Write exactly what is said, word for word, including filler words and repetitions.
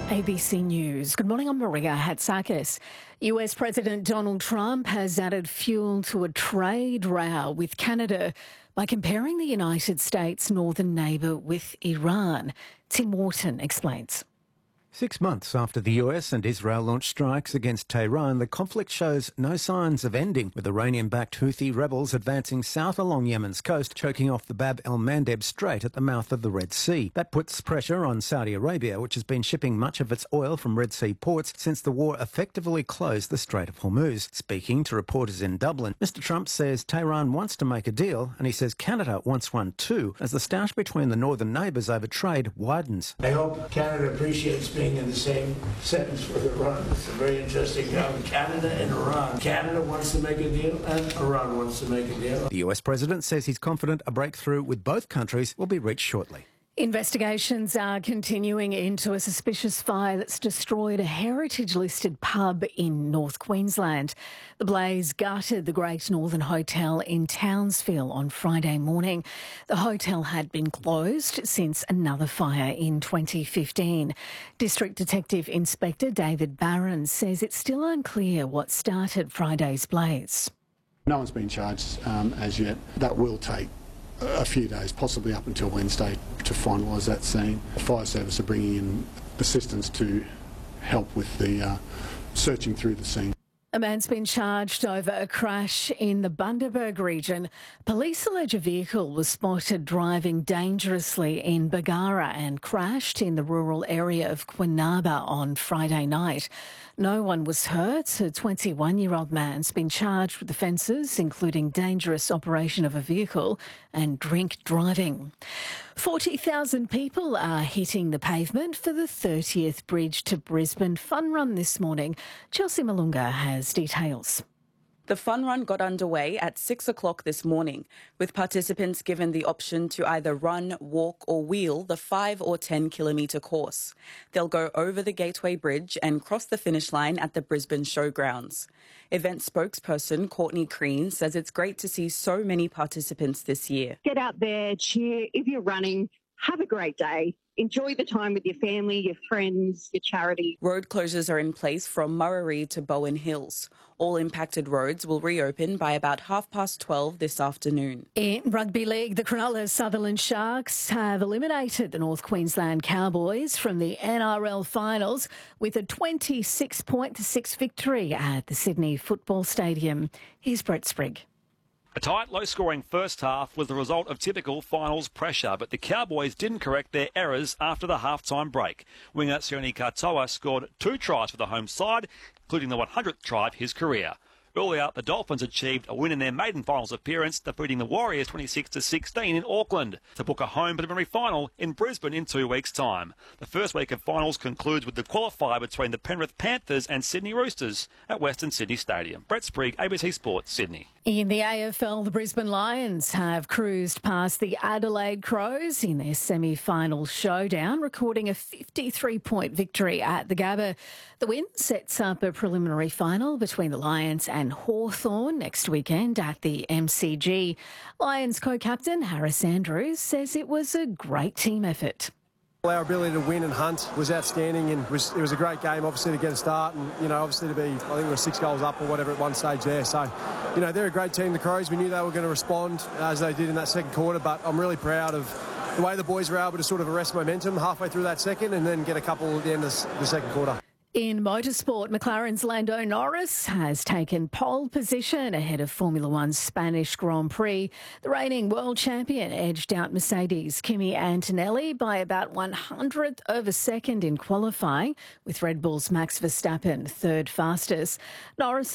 A B C News. Good morning, I'm Maria Hatzakis. U S President Donald Trump has added fuel to a trade row with Canada by comparing the United States' northern neighbour with Iran. Tim Wharton explains. Six months after the U S and Israel launched strikes against Tehran, the conflict shows no signs of ending, with Iranian-backed Houthi rebels advancing south along Yemen's coast, choking off the Bab el-Mandeb Strait at the mouth of the Red Sea. That puts pressure on Saudi Arabia, which has been shipping much of its oil from Red Sea ports since the war effectively closed the Strait of Hormuz. Speaking to reporters in Dublin, Mister Trump says Tehran wants to make a deal, and he says Canada wants one too, as the stoush between the northern neighbours over trade widens. I hope Canada appreciates being in the same sentence with Iran. It's a very interesting um, Canada and Iran. Canada wants to make a deal and Iran wants to make a deal. The U S president says he's confident a breakthrough with both countries will be reached shortly. Investigations are continuing into a suspicious fire that's destroyed a heritage-listed pub in North Queensland. The blaze gutted the Great Northern Hotel in Townsville on Friday morning. The hotel had been closed since another fire in twenty fifteen. District Detective Inspector David Barron says it's still unclear what started Friday's blaze. No one's been charged um, as yet. That will take a few days, possibly up until Wednesday, to finalise that scene. The fire service are bringing in assistance to help with the uh, searching through the scene. A man's been charged over a crash in the Bundaberg region. Police allege a vehicle was spotted driving dangerously in Bargara and crashed in the rural area of Quinaba on Friday night. No one was hurt. A twenty-one-year-old man's been charged with offences including dangerous operation of a vehicle and drink driving. forty thousand people are hitting the pavement for the thirtieth Bridge to Brisbane Fun Run this morning. Chelsea Malunga has details. The fun run got underway at six o'clock this morning, with participants given the option to either run, walk or wheel the five or ten kilometre course. They'll go over the Gateway Bridge and cross the finish line at the Brisbane Showgrounds. Event spokesperson Courtney Crean says it's great to see so many participants this year. Get out there, cheer. If you're running, have a great day. Enjoy the time with your family, your friends, your charity. Road closures are in place from Murray to Bowen Hills. All impacted roads will reopen by about half past twelve this afternoon. In Rugby League, the Cronulla Sutherland Sharks have eliminated the North Queensland Cowboys from the N R L finals with a twenty-six point six victory at the Sydney Football Stadium. Here's Brett Sprigg. A tight, low-scoring first half was the result of typical finals pressure, but the Cowboys didn't correct their errors after the half-time break. Winger Sione Katoa scored two tries for the home side, including the one hundredth try of his career. Earlier, the Dolphins achieved a win in their maiden finals appearance, defeating the Warriors twenty-six to sixteen in Auckland to book a home preliminary final in Brisbane in two weeks' time. The first week of finals concludes with the qualifier between the Penrith Panthers and Sydney Roosters at Western Sydney Stadium. Brett Sprigg, A B C Sports, Sydney. In the A F L, the Brisbane Lions have cruised past the Adelaide Crows in their semi-final showdown, recording a fifty-three point victory at the Gabba. The win sets up a preliminary final between the Lions and Hawthorn next weekend at the M C G. Lions co-captain Harris Andrews says it was a great team effort. Our ability to win and hunt was outstanding, and it was, it was a great game, obviously, to get a start and, you know, obviously to be, I think we were six goals up or whatever at one stage there. So, you know, they're a great team, the Crows. We knew they were going to respond as they did in that second quarter, but I'm really proud of the way the boys were able to sort of arrest momentum halfway through that second and then get a couple at the end of the second quarter. In motorsport, McLaren's Lando Norris has taken pole position ahead of Formula One's Spanish Grand Prix. The reigning world champion edged out Mercedes' Kimi Antonelli by about one hundredth of a second in qualifying, with Red Bull's Max Verstappen third fastest. Norris